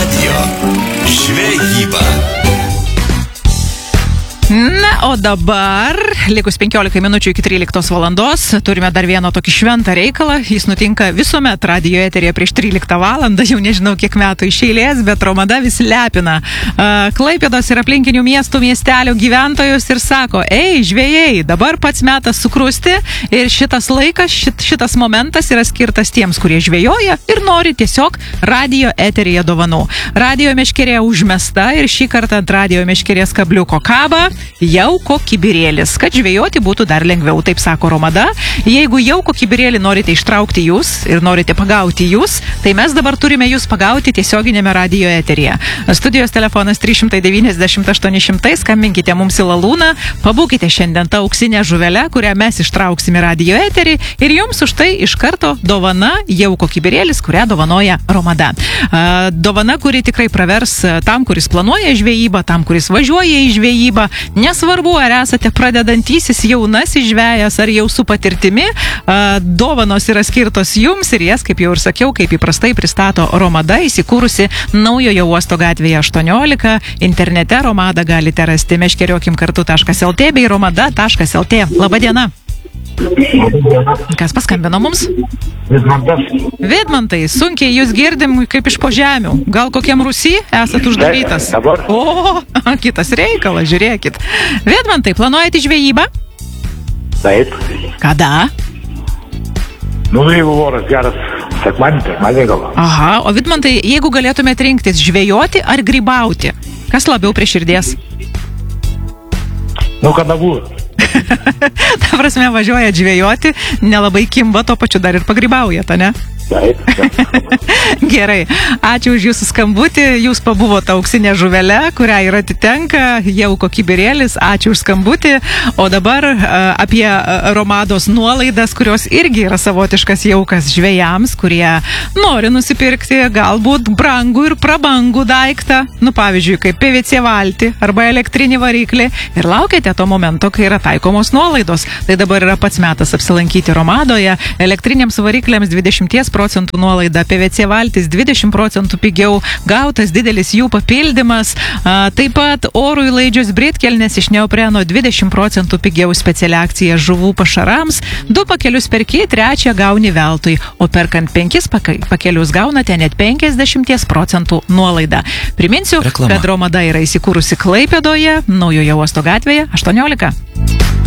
Radio žvejyba. Na, o dabar, likus 15 minučių iki 13 valandos, turime dar vieną tokį šventą reikalą. Jis nutinka visuomet radio eteryje prieš 13 valandą, jau nežinau kiek metų iš eilės, bet Romada vis lepina Klaipėdos ir aplinkinių miestų, miestelių gyventojus ir sako, ei, žvejai, dabar pats metas sukrusti ir šitas laikas, šitas momentas yra skirtas tiems, kurie žvejoja ir nori tiesiog radio eteryje dovanų. Radio meškerė užmesta ir šį kartą ant radio meškerės kabliuko kaba jauko kibirėlis, kad žvejoti būtų dar lengviau, taip sako Romada. Jeigu jauko kibirėlį norite ištraukti jūs ir norite pagauti jūs, tai mes dabar turime jūs pagauti tiesioginėme radio eteryje. Studijos telefonas 390-800, skambinkite mums į Lalūną, pabūkite šiandien tą auksinę žuvelę, kurią mes ištrauksime radio eterį ir jums už tai iš karto dovana jauko kibirėlis, kurią dovanoja Romada. Dovana, kuri tikrai pravers tam, kuris planuoja žvejybą, tam, kuris važiuoja į žvejybą. Nesvarbu, ar esate pradedantysis jaunasis žvejas, ar jau su patirtimi, dovanos yra skirtos jums ir jas, kaip jau ir sakiau, kaip įprastai pristato Romada, įsikūrusi Naujojo uosto gatvėje 18. Internete Romadą galite rasti meškeriokim-kartu.lt bei romada.lt. Labadiena. Kas paskambino mums? Vidmantas. Vidmantai, sunkiai jūs girdim kaip iš po žemių. Gal kokiam Rusy esat uždarytas? Dabar. O, kitas reikalas, žiūrėkit. Vidmantai, planuojate žvejybą? Taip. Kada? Jeigu oras geras, sekmadienį gal. Aha, o Vidmantai, jeigu galėtumėte rinktis žvejoti ar grybauti, kas labiau prie širdies? Kada būtų. Ta prasme, važiuoja žvejoti, nelabai kimba, to pačiu dar ir pagrybaujate, ne? Taip. Gerai, ačiū už jūsų skambutį, jūs pabuvote auksinė žuvelė, kurią ir atitenka jauko kibirėlis, ačiū už skambutį, o dabar apie Romados nuolaidas, kurios irgi yra savotiškas jaukas žvejams, kurie nori nusipirkti galbūt brangų ir prabangų daiktą, pavyzdžiui, kaip PVC valtį arba elektrinį variklį ir laukiate to momento, kai yra taikomos nuolaidos. Tai dabar yra pats metas apsilankyti Romadoje, elektriniams varikliams 20% nuolaida, PVC valtis 20% pigiau, gautas didelis jų papildymas, taip pat orui laidžios britkelnės iš neopreno 20% pigiau, specialia akcija žuvų pašarams, 2 pakelius perki, 3 gauni veltui, o perkant 5 pakelius gaunate net 50% nuolaidą. Priminsiu, kad Romada yra įsikūrusi Klaipėdoje, Naujojo uosto gatvėje 18.